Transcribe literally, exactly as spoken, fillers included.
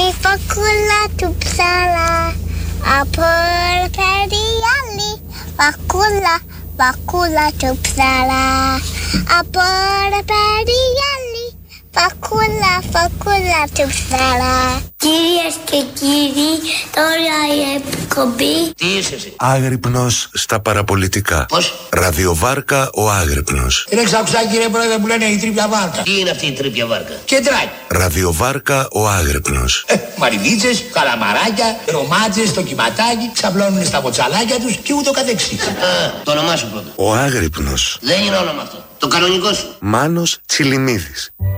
φακούλα του ψάλα, από περιάλι. Φακούλα, φακούλα του ψάλα, από περιάλι. Φακούλα, φακούλα του ψάλα. Κυρίες και κύριοι, τώρα η εκπομπή. Τι είσαι εσύ? Άγρυπνος στα παραπολιτικά. Πώς? Ραδιοβάρκα ο Άγρυπνος. Είναι ξακουσάκι κύριε πρόεδρε που λένε η τρίπια βάρκα. Τι είναι αυτή η τρίπια βάρκα? Κεντράκι. Ραδιοβάρκα ο Άγρυπνος. Ε, μαριδίτσες, καλαμαράκια, ρομάτζες, το κυματάκι, ξαπλώνουν στα μοτσαλάκια τους και ούτω καθεξής. Α, το όνομά σου πρώτα. Ο Άγρυπνος. Δεν είναι όνομα αυτό. Το κανονικό σου. Μάνος Τσιλιμίδης.